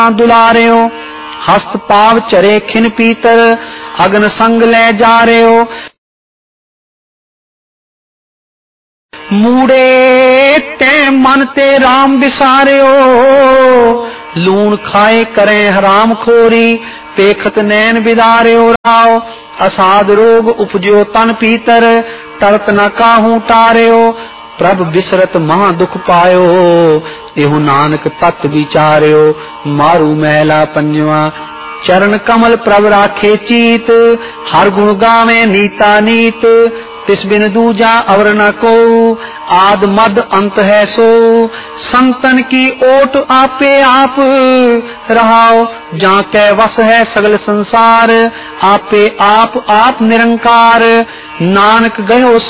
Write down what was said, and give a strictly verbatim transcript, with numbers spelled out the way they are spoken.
दुलारियो, हस्त पाव चरे खिन पीतर, अगन संग ले जा रहे हो। मूड़े ते मन ते राम बिसारियो, लूण खाए करें हराम खोरी, पेखत नैन बिदारियो राव। असाध रोग उपजो तन पीतर, तरत न काहू टारियो, प्रभ बिसरत महा दुख पायो, एहु नानक तत् विचारियो। मारू महला पंजवा, चरण कमल प्रभ राखे चीत, हर गुण गावे नीता नीत, तिस बिन दूजा अवर न को, आद मद अंत है सो। संतन की ओट आपे आप रहाओ, जाके वस है सगल संसार, आपे आप आप निरंकार। नानक गयो